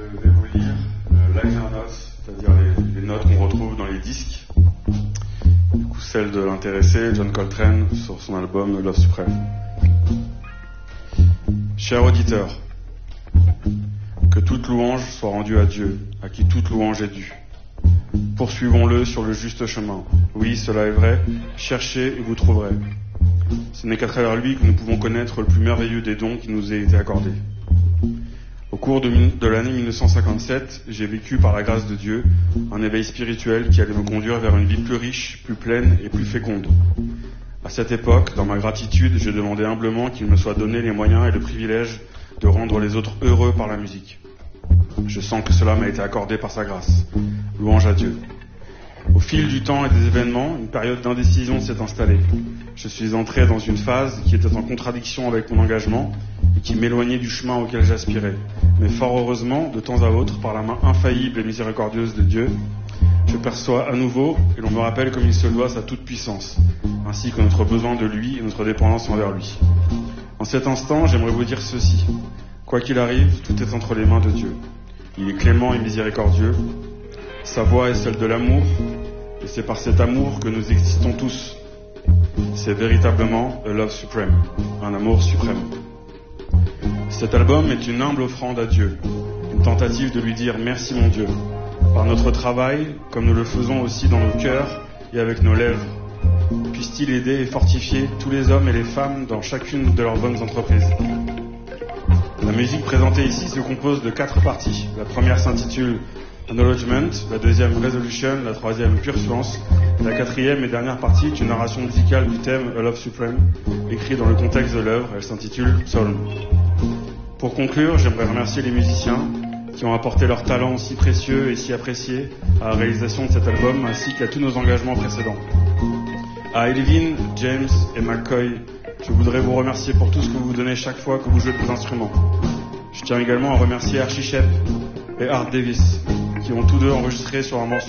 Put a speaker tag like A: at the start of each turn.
A: vais vous lire liner notes, c'est-à-dire les notes qu'on retrouve dans les disques. Du coup, celle de l'intéressé, John Coltrane, sur son album Love Supreme. Cher auditeur, que toute louange soit rendue à Dieu, à qui toute louange est due. Poursuivons-le sur le juste chemin. Oui, cela est vrai, cherchez et vous trouverez. Ce n'est qu'à travers lui que nous pouvons connaître le plus merveilleux des dons qui nous a été accordé. Au cours de l'année 1957, j'ai vécu par la grâce de Dieu un éveil spirituel qui allait me conduire vers une vie plus riche, plus pleine et plus féconde. À cette époque, dans ma gratitude, je demandais humblement qu'il me soit donné les moyens et le privilège de rendre les autres heureux par la musique. Je sens que cela m'a été accordé par sa grâce. Louange à Dieu. Au fil du temps et des événements, une période d'indécision s'est installée. Je suis entré dans une phase qui était en contradiction avec mon engagement et qui m'éloignait du chemin auquel j'aspirais. Mais fort heureusement, de temps à autre, par la main infaillible et miséricordieuse de Dieu, je perçois à nouveau et l'on me rappelle comme il se doit sa toute puissance, ainsi que notre besoin de lui et notre dépendance envers lui. En cet instant, j'aimerais vous dire ceci. Quoi qu'il arrive, tout est entre les mains de Dieu. Il est clément et miséricordieux. Sa voix est celle de l'amour, et c'est par cet amour que nous existons tous. C'est véritablement a love supreme, un amour suprême. Cet album est une humble offrande à Dieu, une tentative de lui dire merci mon Dieu, par notre travail, comme nous le faisons aussi dans nos cœurs et avec nos lèvres. Puisse-t-il aider et fortifier tous les hommes et les femmes dans chacune de leurs bonnes entreprises. La musique présentée ici se compose de 4 parties. La première s'intitule Acknowledgement, la deuxième Resolution, la troisième Pure Fluence, la quatrième et dernière partie est une narration musicale du thème A Love Supreme, écrit dans le contexte de l'œuvre. Elle s'intitule Psalm. Pour conclure, j'aimerais remercier les musiciens qui ont apporté leur talent si précieux et si apprécié à la réalisation de cet album, ainsi qu'à tous nos engagements précédents. À Elvin, James et McCoy, je voudrais vous remercier pour tout ce que vous donnez chaque fois que vous jouez de vos instruments. Je tiens également à remercier Archie Shepp et Art Davis, qui ont tous deux enregistré sur un morceau